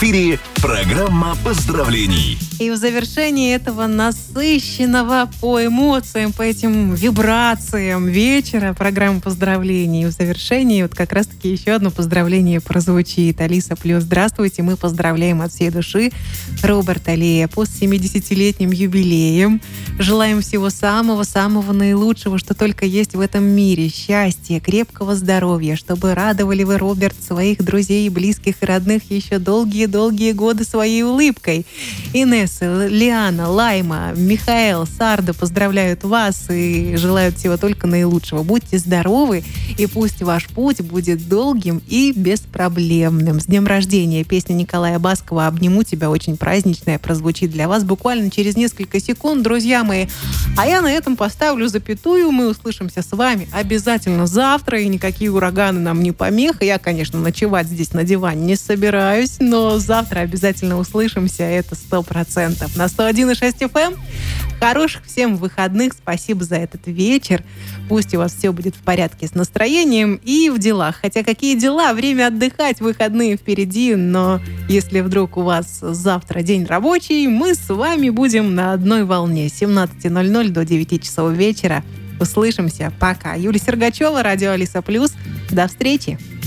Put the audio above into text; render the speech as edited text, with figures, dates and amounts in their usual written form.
эфире программа поздравлений. И в завершении этого насыщенного по эмоциям, по этим вибрациям вечера программы поздравлений, в завершении вот как раз-таки еще одно поздравление прозвучит. Алиса Плюс, здравствуйте, мы поздравляем от всей души Роберта Лепу с 70-летним юбилеем. Желаем всего самого-самого наилучшего, что только есть в этом мире. Счастья, крепкого здоровья, чтобы радовали вы, Роберт, своих друзей, близких и родных еще долгие-долгие годы своей улыбкой. Инесса, Лиана, Лайма, Михаил, Сарда поздравляют вас и желают всего только наилучшего. Будьте здоровы, и пусть ваш путь будет долгим и беспроблемным. С днем рождения! Песня Николая Баскова «Обниму тебя» очень праздничная прозвучит для вас буквально через несколько секунд, друзья мои. А я на этом поставлю запятую. Мы услышимся с вами обязательно завтра, и никакие ураганы нам не помеха. Я, конечно, ночевать здесь на диване не собираюсь, но завтра обязательно услышимся, это 100%. На 101,6 FM. Хороших всем выходных. Спасибо за этот вечер. Пусть у вас все будет в порядке с настроением и в делах. Хотя какие дела? Время отдыхать, выходные впереди. Но если вдруг у вас завтра день рабочий, мы с вами будем на одной волне. С 17:00 до 9 часов вечера. Услышимся. Пока. Юлия Сергачева, радио Алиса Плюс. До встречи.